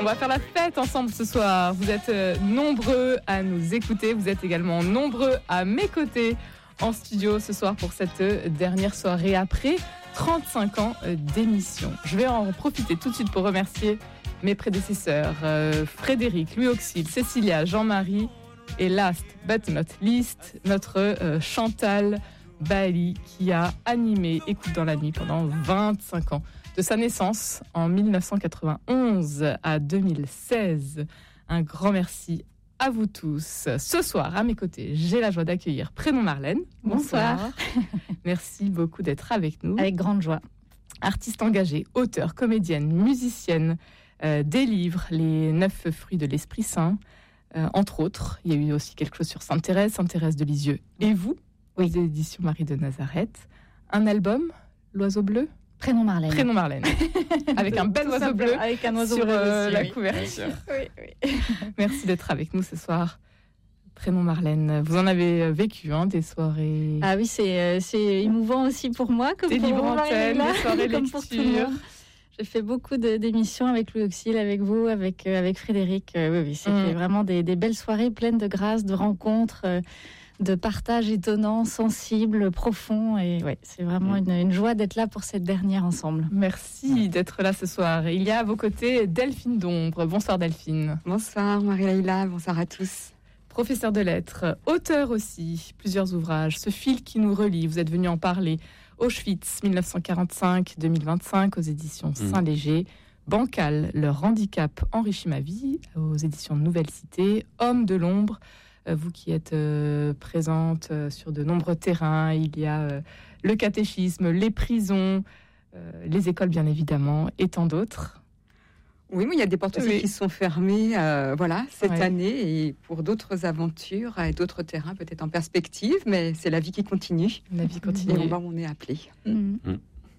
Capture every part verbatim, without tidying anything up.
On va faire la fête ensemble ce soir. Vous êtes nombreux à nous écouter. Vous êtes également nombreux à mes côtés en studio ce soir pour cette dernière soirée après trente-cinq ans d'émission. Je vais en profiter tout de suite pour remercier mes prédécesseurs, euh, Frédéric, Louis Auxil, Cécilia, Jean-Marie et last but not least, notre euh, Chantal Bailly qui a animé Écoute dans la nuit pendant vingt-cinq ans. De sa naissance en dix-neuf cent quatre-vingt-onze à deux mille seize. Un grand merci à vous tous. Ce soir, à mes côtés, j'ai la joie d'accueillir Prénom Marlène. Bonsoir. Bonsoir. Merci beaucoup d'être avec nous. Avec grande joie. Artiste engagée, auteure, comédienne, musicienne, euh, des livres, Les neuf fruits de l'Esprit Saint, euh, entre autres. Il y a eu aussi quelque chose sur Sainte Thérèse, Sainte Thérèse de Lisieux et vous, aux oui. éditions Marie de Nazareth. Un album, L'Oiseau Bleu. Prénom Marlène. Prénom Marlène. Avec un bel oiseau bleu avec un oiseau sur bleu euh, aussi, la oui. couverture. Oui, oui. Merci d'être avec nous ce soir. Prénom Marlène, vous en avez vécu hein, des soirées. Ah oui, c'est, euh, c'est émouvant aussi pour moi. Comme des pour livres antennes, des soirées comme pour tout le monde. J'ai fait beaucoup de, d'émissions avec Louis Auxil, avec vous, avec, euh, avec Frédéric. Euh, oui, oui, c'était mmh. vraiment des, des belles soirées pleines de grâce, de rencontres. Euh, de partage étonnant, sensible, profond. Et ouais, c'est vraiment une, une joie d'être là pour cette dernière ensemble. Merci d'être là ce soir. Il y a à vos côtés Delphine Dombre. Bonsoir Delphine. Bonsoir Marie-Laïla, bonsoir à tous. Professeur de lettres, auteur aussi, plusieurs ouvrages. Ce fil qui nous relie, vous êtes venu en parler. Auschwitz, dix-neuf cent quarante-cinq à deux mille vingt-cinq, aux éditions mmh. Saint-Léger. Bancal, leur handicap enrichit ma vie, aux éditions Nouvelle Cité. Homme de l'ombre, vous qui êtes euh, présente euh, sur de nombreux terrains, il y a euh, le catéchisme, les prisons, euh, les écoles bien évidemment, et tant d'autres. Oui, mais il y a des portes oui. qui sont fermées euh, voilà, cette ouais. année, et pour d'autres aventures et d'autres terrains peut-être en perspective, mais c'est la vie qui continue. La vie continue. Et on, on est appelé. Mmh. Mmh.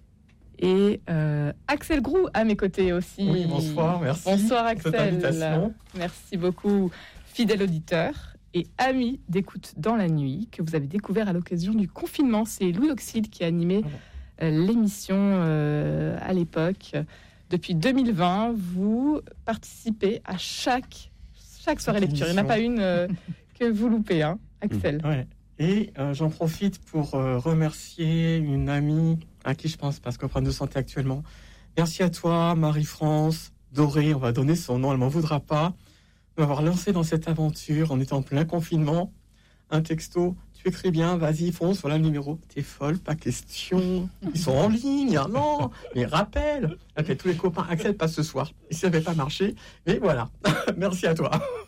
Et euh, Axel Groux à mes côtés aussi. Oui, bonsoir, merci. Bonsoir Axel. Cette invitation. Merci beaucoup, fidèle auditeur et ami d'écoute dans la nuit, que vous avez découvert à l'occasion du confinement. C'est Louis Auxil qui a animé euh, l'émission euh, à l'époque. Depuis deux mille vingt, vous participez à chaque, chaque soirée lecture. Il n'y en a pas une euh, que vous loupez, hein, Axel. Mmh. Ouais. Et euh, j'en profite pour euh, remercier une amie à qui je pense, parce qu'au problème de santé actuellement. Merci à toi, Marie-France, Doré, on va donner son nom, elle m'en voudra pas, m'avoir lancé dans cette aventure en étant en plein confinement. Un texto, tu écris bien, vas-y, fonce, voilà le numéro. T'es folle, pas question. Ils sont en ligne, hein, non, mais rappelle. Appelle tous les copains, Axel passe ce soir. Et ça n'avait pas marché, mais voilà. Merci à toi.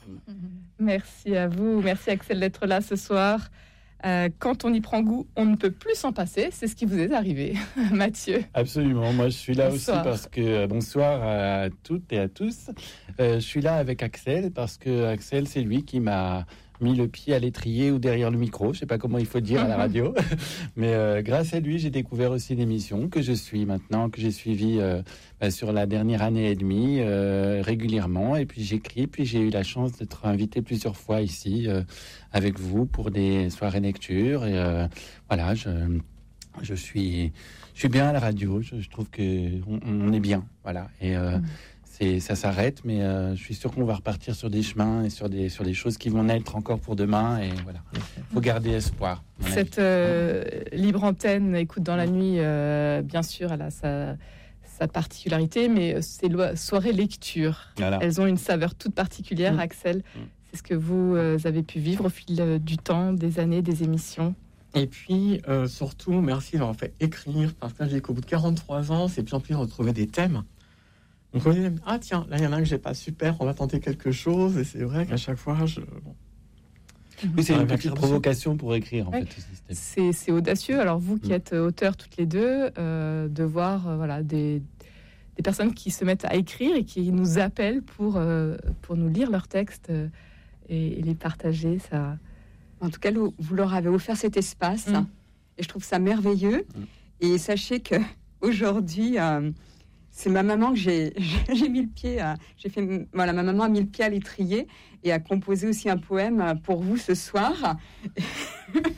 Merci à vous, merci Axel d'être là ce soir. Euh, quand on y prend goût, on ne peut plus s'en passer. C'est ce qui vous est arrivé, Mathieu. Absolument. Moi, je suis là bonsoir. aussi parce que euh, bonsoir à toutes et à tous. Euh, je suis là avec Axel parce que Axel, c'est lui qui m'a mis le pied à l'étrier ou derrière le micro. Je sais pas comment il faut dire à la radio, mais euh, grâce à lui, j'ai découvert aussi l'émission que je suis maintenant, que j'ai suivie euh, bah, sur la dernière année et demie euh, régulièrement. Et puis j'écris, puis j'ai eu la chance d'être invité plusieurs fois ici euh, avec vous pour des soirées lecture. Et euh, voilà, je je suis je suis bien à la radio. Je, je trouve que on, on est bien, voilà. Et euh, mmh. C'est, ça s'arrête, mais euh, je suis sûr qu'on va repartir sur des chemins et sur des, sur des choses qui vont naître encore pour demain. Et voilà, il faut garder espoir. Cette euh, libre antenne, écoute dans la nuit, euh, bien sûr, elle a sa, sa particularité, mais ces lo- soirées lecture, voilà. Elles ont une saveur toute particulière, mmh. Axel. Mmh. C'est ce que vous euh, avez pu vivre au fil euh, du temps, des années, des émissions. Et puis, euh, surtout, merci d'avoir fait écrire, parce que là, j'ai qu'au bout de quarante-trois ans, c'est de plus en plus de retrouver des thèmes. Donc on dit, ah tiens, là il y en a un que j'ai pas, super, on va tenter quelque chose. Et c'est vrai qu'à chaque fois, je... Bon. Oui, c'est une petite provocation pour écrire, en ouais. fait. C'est, c'est audacieux. Alors vous qui mmh. êtes auteurs toutes les deux, euh, de voir euh, voilà, des, des personnes qui se mettent à écrire et qui nous appellent pour, euh, pour nous lire leurs textes euh, et, et les partager. Ça... En tout cas, vous leur avez offert cet espace. Mmh. Et je trouve ça merveilleux. Mmh. Et sachez qu'aujourd'hui... Euh, c'est ma maman que j'ai, j'ai mis le pied à, j'ai fait, voilà, ma maman a mis le pied à l'étrier et a composé aussi un poème pour vous ce soir.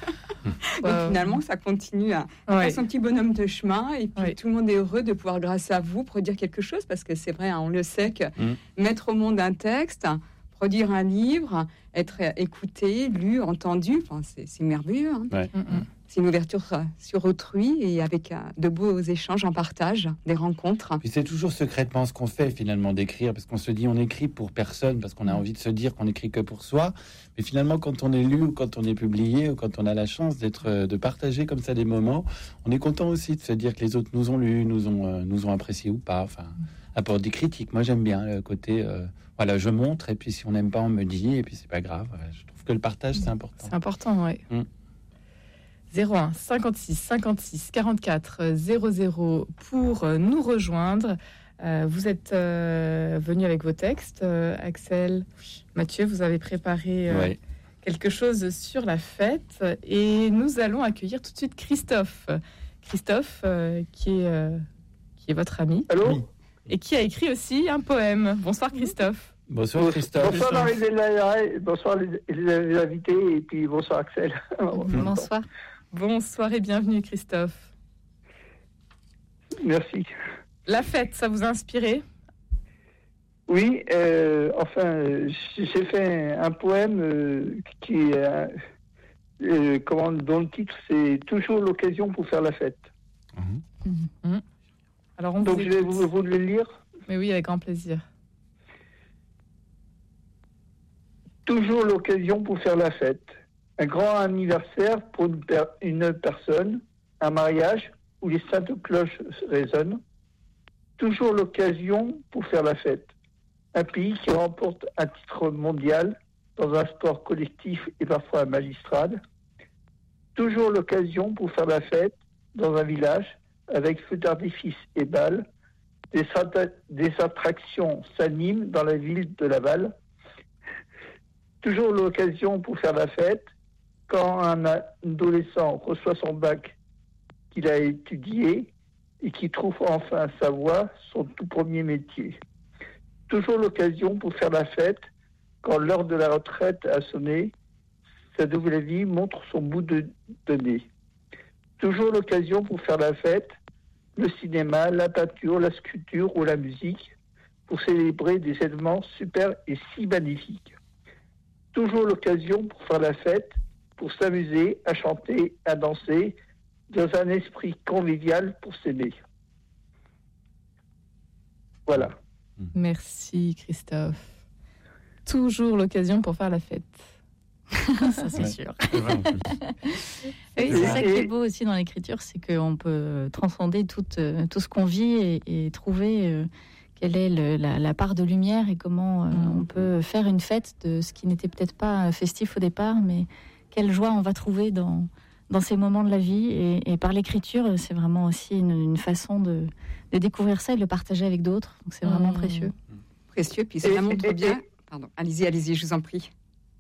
Donc finalement, ça continue à, à Ouais. faire son petit bonhomme de chemin. Et puis Ouais. tout le monde est heureux de pouvoir, grâce à vous, produire quelque chose. Parce que c'est vrai, hein, on le sait que Mm. mettre au monde un texte, produire un livre, être écouté, lu, entendu, enfin, c'est, c'est merveilleux. Hein. Mm, mm. C'est une ouverture euh, sur autrui et avec euh, de beaux échanges en partage, des rencontres. Puis c'est toujours secrètement ce qu'on fait finalement d'écrire, parce qu'on se dit on écrit pour personne, parce qu'on a envie de se dire qu'on écrit que pour soi. Mais finalement, quand on est lu ou quand on est publié ou quand on a la chance d'être, euh, de partager comme ça des moments, on est content aussi de se dire que les autres nous ont lus, nous ont, euh, nous ont apprécié ou pas. Enfin, apporte des critiques. Moi, j'aime bien le côté, euh, voilà, je montre et puis si on n'aime pas, on me dit et puis c'est pas grave. Voilà, je trouve que le partage c'est important. C'est important, oui. Mm. zéro un cinquante-six cinquante-six quarante-quatre zéro zéro pour euh, nous rejoindre. Euh, vous êtes euh, venu avec vos textes, euh, Axel, Mathieu, vous avez préparé euh, Ouais. quelque chose sur la fête et nous allons accueillir tout de suite Christophe. Christophe, euh, qui, est, euh, qui est votre ami Allô Oui. et qui a écrit aussi un poème. Bonsoir Christophe. Bonsoir Christophe. Bonsoir Marie-Hélène, bonsoir les, les invités et puis bonsoir Axel. Bonsoir. Bonsoir et bienvenue Christophe. Merci. La fête, ça vous a inspiré ? Oui, euh, enfin, euh, j'ai fait un poème euh, qui, euh, euh, comment, dont le titre c'est toujours l'occasion pour faire la fête. Mhm. Alors on Donc vous je vais écoute. vous, vous le lire. Mais oui, avec grand plaisir. Toujours l'occasion pour faire la fête. Un grand anniversaire pour une, per- une personne, un mariage où les saintes cloches résonnent. Toujours l'occasion pour faire la fête. Un pays qui remporte un titre mondial dans un sport collectif et parfois magistral. Toujours l'occasion pour faire la fête dans un village avec feux d'artifice et balles. Des, sata- des attractions s'animent dans la ville de Laval. Toujours l'occasion pour faire la fête quand un adolescent reçoit son bac qu'il a étudié et qui trouve enfin sa voie, son tout premier métier. Toujours l'occasion pour faire la fête quand l'heure de la retraite a sonné, sa nouvelle vie montre son bout de, de nez. Toujours l'occasion pour faire la fête, le cinéma, la peinture, la sculpture ou la musique, pour célébrer des événements super et si magnifiques. Toujours l'occasion pour faire la fête, pour s'amuser, à chanter, à danser, dans un esprit convivial pour s'aimer. Voilà. Merci Christophe. Toujours l'occasion pour faire la fête. Ça, c'est Ouais. sûr. C'est vrai, en plus. Oui, Et- c'est ça qui est et- beau aussi dans l'écriture, c'est qu'on peut transcender tout, euh, tout ce qu'on vit et, et trouver euh, quelle est le- la, la part de lumière et comment euh, Mm. on peut faire une fête de ce qui n'était peut-être pas festif au départ, mais quelle joie on va trouver dans, dans ces moments de la vie. Et, et par l'écriture, c'est vraiment aussi une, une façon de, de découvrir ça et de le partager avec d'autres. Donc c'est vraiment Mm. précieux. Précieux, puis Et- ça montre et- bien. Pardon, allez-y, allez-y, je vous en prie.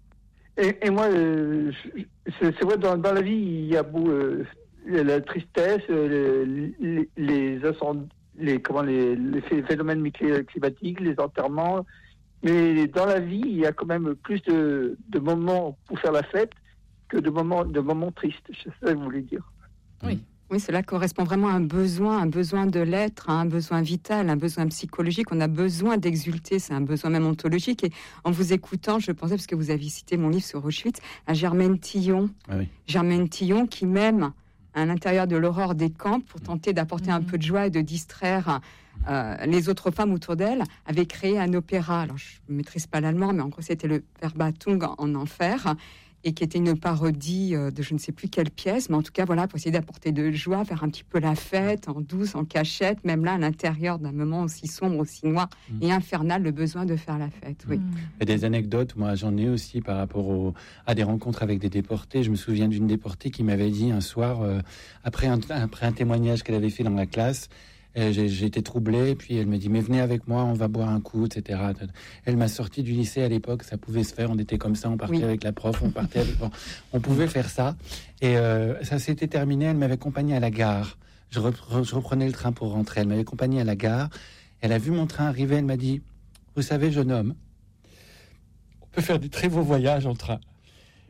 Et, et moi, euh, je- c'est c'est vrai, dans, dans la vie, il y a beau, euh, la tristesse, euh, les, les, les, incend- les, comment, les, les phé- phénomènes micro- climatiques, les enterrements. Mais dans la vie, il y a quand même plus de, de moments pour faire la fête que de moments, de moments tristes. C'est ça que je voulais dire. Oui, cela correspond vraiment à un besoin, un besoin de l'être, un besoin vital, un besoin psychologique. On a besoin d'exulter, c'est un besoin même ontologique. Et en vous écoutant, je pensais, parce que vous aviez cité mon livre sur Auschwitz, à Germaine Tillon. Ah oui. Germaine Tillon qui, même à l'intérieur de l'horreur des camps, pour tenter d'apporter un Mhm. peu de joie et de distraire euh, les autres femmes autour d'elle, avait créé un opéra. Alors, je ne maîtrise pas l'allemand, mais en gros, c'était le Verbatung en enfer, et qui était une parodie euh, de je ne sais plus quelle pièce, mais en tout cas, voilà, pour essayer d'apporter de joie, faire un petit peu la fête, en douce, en cachette, même là, à l'intérieur d'un moment aussi sombre, aussi noir Mhm. et infernal, le besoin de faire la fête, oui. Mm. Il y a des anecdotes, moi j'en ai aussi par rapport au- à des rencontres avec des déportés. Je me souviens d'une déportée qui m'avait dit un soir, euh, après, un, après un témoignage qu'elle avait fait dans la classe, euh, j'ai j'ai été troublé, puis elle me dit mais venez avec moi, on va boire un coup, et cetera. Elle m'a sorti du lycée à l'époque, ça pouvait se faire, on était comme ça, on partait Oui. avec la prof, on partait avec... Bon, on pouvait faire ça, et euh, ça s'était terminé, elle m'avait accompagné à la gare. Je, repre- je reprenais le train pour rentrer, elle m'avait accompagné à la gare, elle a vu mon train arriver, elle m'a dit, vous savez jeune homme, on peut faire des très beaux voyages en train.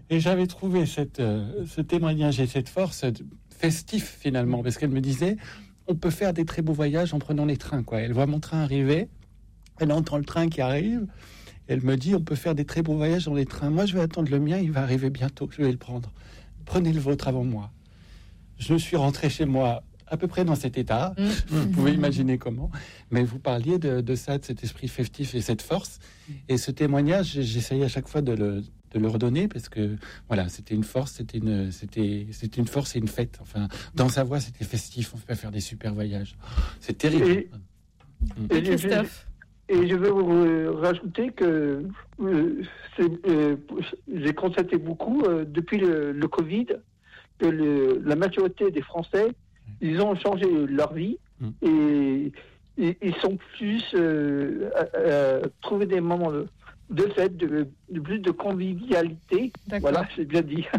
Et j'avais trouvé cette, euh, ce témoignage et cette force festif finalement, parce qu'elle me disait, on peut faire des très beaux voyages en prenant les trains, quoi. Elle voit mon train arriver, elle entend le train qui arrive, elle me dit, on peut faire des très beaux voyages dans les trains. Moi, je vais attendre le mien, il va arriver bientôt, je vais le prendre. Prenez le vôtre avant moi. Je suis rentré chez moi à peu près dans cet état. Mmh. Vous pouvez imaginer comment. Mais vous parliez de, de ça, de cet esprit festif et cette force. Et ce témoignage, j'essayais à chaque fois de le, de le redonner parce que voilà, c'était une force, c'était une, c'était, c'était une force et une fête. Enfin, dans sa voix, c'était festif. On peut faire des super voyages. C'est terrible. Et, mmh. et, Christophe. Et je veux vous rajouter que euh, c'est, euh, j'ai constaté beaucoup euh, depuis le, le Covid que le, la majorité des Français, ils ont changé leur vie mmh. et, et ils sont plus euh, à, à trouver des moments de, de fête, de, de plus de convivialité. D'accord. Voilà, j'ai bien dit.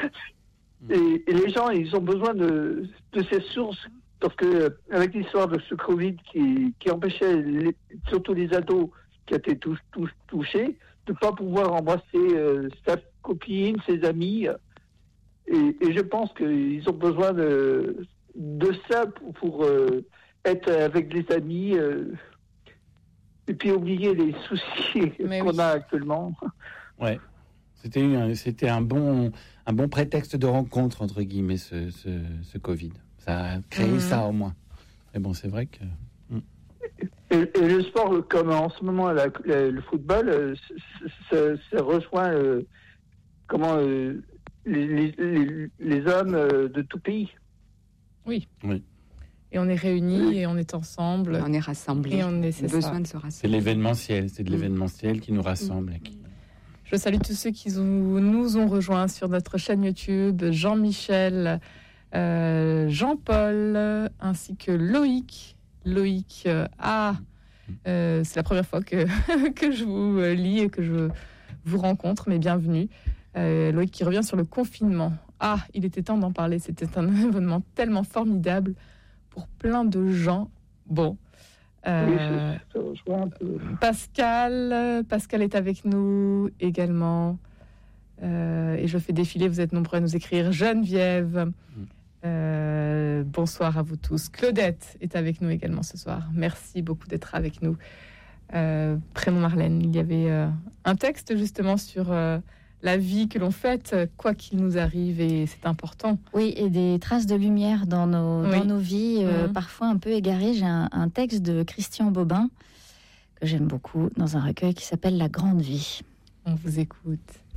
Mmh. Et, et les gens, ils ont besoin de, de ces sources. Parce que avec l'histoire de ce Covid qui, qui empêchait les, surtout les ados qui étaient tous, tous touchés de ne pas pouvoir embrasser euh, sa copine, ses amis. Et, et je pense qu'ils ont besoin de, de ça pour, pour euh, être avec les amis euh, et puis oublier les soucis Mais qu'on oui. a actuellement. Ouais. C'était, un, c'était un, bon, un bon prétexte de rencontre, entre guillemets, ce, ce, ce Covid. Ça a créé mmh. ça au moins. Mais bon, c'est vrai que... Mmh. Et, et le sport, comme en ce moment, la, la, le football, ça, ça rejoint euh, comment, euh, les, les, les hommes euh, de tout pays. Oui. oui. Et on est réunis, oui. et on est ensemble. On est rassemblés. Et on est, c'est besoin ça. de se rassembler. C'est l'événementiel, c'est de l'événementiel qui nous rassemble. Mmh. Qui... Je salue tous ceux qui nous ont rejoints sur notre chaîne YouTube, Jean-Michel... Euh, Jean-Paul ainsi que Loïc. Loïc, euh, ah, euh, c'est la première fois que, que je vous lis et que je vous rencontre, mais bienvenue. Euh, Loïc qui revient sur le confinement. Ah, il était temps d'en parler, c'était un événement tellement formidable pour plein de gens. Bon. Euh, oui, je, un peu. Pascal, Pascal est avec nous également. Euh, et je fais défiler, vous êtes nombreux à nous écrire. Geneviève. Euh, bonsoir à vous tous. Claudette est avec nous également ce soir. Merci beaucoup d'être avec nous. Euh, prénom Marlène, il y avait euh, un texte justement sur euh, la vie que l'on fête, quoi qu'il nous arrive, et c'est important. Oui, et des traces de lumière dans nos, oui. dans nos vies, euh, mmh. parfois un peu égarées. J'ai un, un texte de Christian Bobin que j'aime beaucoup dans un recueil qui s'appelle La Grande Vie. On vous écoute.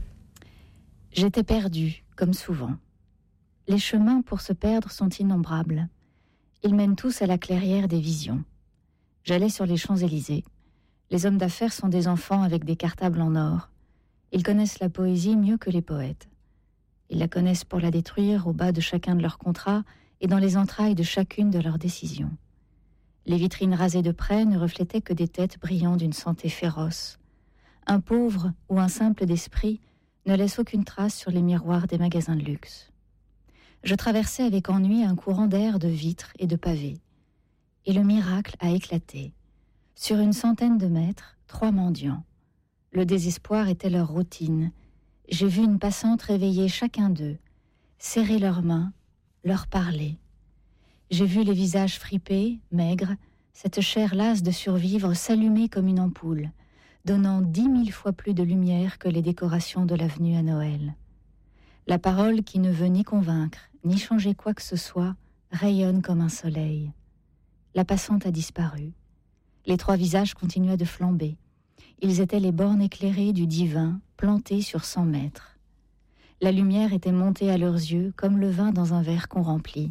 J'étais perdue, comme souvent. Les chemins pour se perdre sont innombrables. Ils mènent tous à la clairière des visions. J'allais sur les Champs-Élysées. Les hommes d'affaires sont des enfants avec des cartables en or. Ils connaissent la poésie mieux que les poètes. Ils la connaissent pour la détruire au bas de chacun de leurs contrats et dans les entrailles de chacune de leurs décisions. Les vitrines rasées de près ne reflétaient que des têtes brillant d'une santé féroce. Un pauvre ou un simple d'esprit ne laisse aucune trace sur les miroirs des magasins de luxe. Je traversais avec ennui un courant d'air de vitres et de pavés. Et le miracle a éclaté. Sur une centaine de mètres, trois mendiants. Le désespoir était leur routine. J'ai vu une passante réveiller chacun d'eux, serrer leurs mains, leur parler. J'ai vu les visages fripés, maigres, cette chair lasse de survivre s'allumer comme une ampoule, donnant dix mille fois plus de lumière que les décorations de l'avenue à Noël. La parole qui ne veut ni convaincre, ni changer quoi que ce soit, rayonne comme un soleil. La passante a disparu. Les trois visages continuaient de flamber. Ils étaient les bornes éclairées du divin, plantées sur cent mètres. La lumière était montée à leurs yeux comme le vin dans un verre qu'on remplit.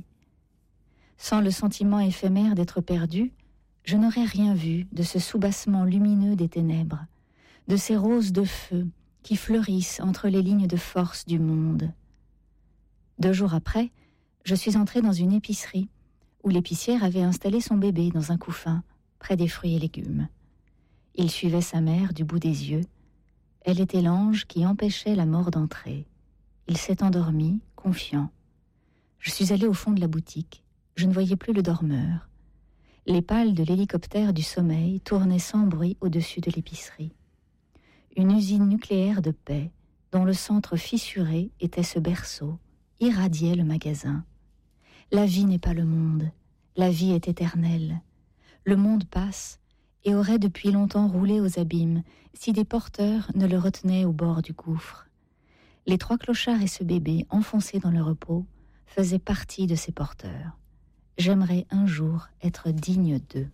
Sans le sentiment éphémère d'être perdu, je n'aurais rien vu de ce soubassement lumineux des ténèbres, de ces roses de feu qui fleurissent entre les lignes de force du monde. Deux jours après, je suis entrée dans une épicerie où l'épicière avait installé son bébé dans un couffin près des fruits et légumes. Il suivait sa mère du bout des yeux. Elle était l'ange qui empêchait la mort d'entrer. Il s'est endormi, confiant. Je suis allée au fond de la boutique. Je ne voyais plus le dormeur. Les pales de l'hélicoptère du sommeil tournaient sans bruit au-dessus de l'épicerie. Une usine nucléaire de paix dont le centre fissuré était ce berceau, irradiait le magasin. La vie n'est pas le monde, la vie est éternelle. Le monde passe et aurait depuis longtemps roulé aux abîmes si des porteurs ne le retenaient au bord du gouffre. Les trois clochards et ce bébé enfoncé dans le repos faisaient partie de ces porteurs. J'aimerais un jour être digne d'eux.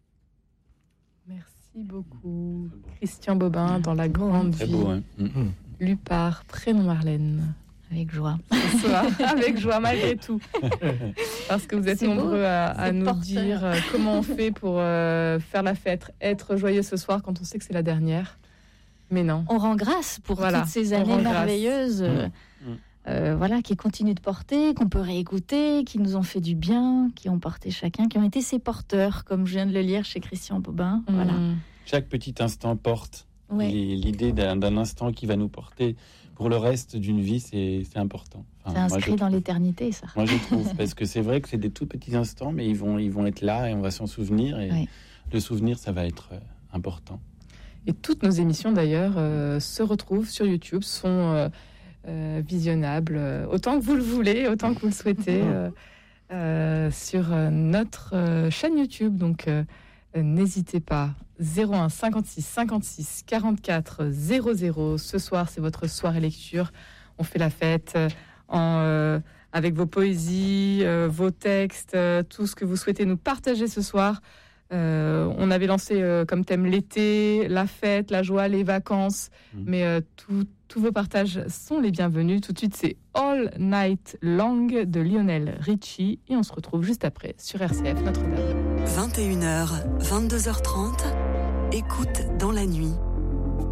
Merci beaucoup. Christian Bobin dans La Grande Très Vie, beau, hein. lu par Prénom Marlène. Avec joie. Ce soir, avec joie malgré tout. Parce que vous êtes C'est nombreux beau, à, à c'est nous porteur. dire euh, comment on fait pour euh, faire la fête, être joyeux ce soir quand on sait que c'est la dernière. Mais non. On rend grâce pour Voilà, toutes ces on années rend grâce. merveilleuses euh, Mmh. euh, voilà, qui continuent de porter, qu'on peut réécouter, qui nous ont fait du bien, qui ont porté chacun, qui ont été ces porteurs, comme je viens de le lire chez Christian Bobin. Voilà. Mmh. Chaque petit instant porte. Ouais. Et l'idée d'un, d'un instant qui va nous porter pour le reste d'une vie, c'est, c'est important. Enfin, C'est moi, je inscrit dans trouve. l'éternité, ça. Moi, je trouve, parce que c'est vrai que c'est des tout petits instants, mais ils vont, ils vont être là et on va s'en souvenir. Et Oui. le souvenir, ça va être euh, important. Et toutes nos émissions d'ailleurs euh, se retrouvent sur YouTube, sont euh, euh, visionnables euh, autant que vous le voulez, autant que vous le souhaitez euh, euh, sur euh, notre euh, chaîne YouTube. Donc euh, euh, n'hésitez pas. zéro un cinquante-six cinquante-six quarante-quatre zéro zéro. Ce soir, c'est votre soirée lecture. On fait la fête euh, en, euh, avec vos poésies, euh, vos textes, euh, tout ce que vous souhaitez nous partager ce soir. Euh, on avait lancé euh, comme thème l'été, la fête, la joie, les vacances, Mmh. mais euh, tout- tous vos partages sont les bienvenus. Tout de suite, c'est All Night Long de Lionel Richie et on se retrouve juste après sur R C F Notre-Dame. vingt et une heures, vingt-deux heures trente, écoute dans la nuit.